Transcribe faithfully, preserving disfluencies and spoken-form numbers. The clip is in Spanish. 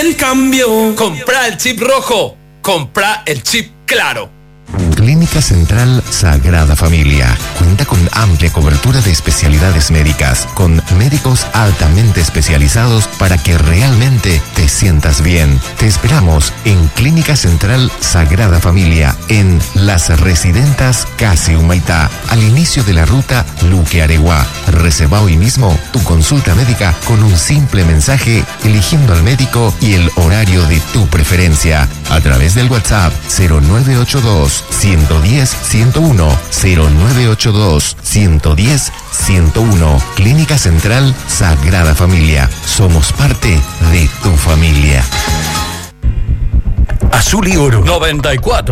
el cambio. Compra el chip rojo. Compra el chip claro. Clínica Central Sagrada Familia cuenta con amplia cobertura de especialidades médicas, con médicos altamente especializados para que realmente te sientas bien. Te esperamos en Clínica Central Sagrada Familia, en Las Residentas Casi Humaitá, al inicio de la ruta Luque Areguá. Reserva hoy mismo tu consulta médica con un simple mensaje, eligiendo al médico y el horario de tu preferencia, a través del WhatsApp cero nueve ocho dos, uno uno cero, uno uno uno, cero nueve ocho dos, uno uno cero, uno uno. Clínica Central Sagrada Familia. Somos parte de tu familia. Azul y Oro noventa y cuatro.